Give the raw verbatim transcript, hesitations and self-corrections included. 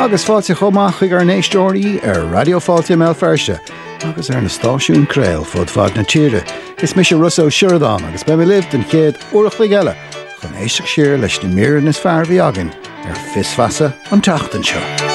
agus fáilte chomach chuig ar néistóirí ar Radio Fáilte Mel Ferste, agus ar na stáisiún Crail fod fad na tíre. Is mis Russo Sheridan agus be mi liv den chéad uach le geile, chun éisteach siar leis na miran is fear bhí agin ar fisfasa an tachtan seo.